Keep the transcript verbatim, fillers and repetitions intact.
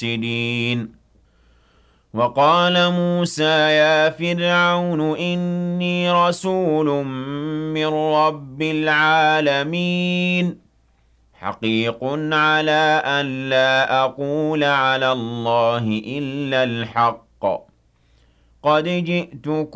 مفسدين وقال موسى يا فرعون إني رسول من رب العالمين حقيق على أن لا أقول على الله إلا الحق قد جئتكم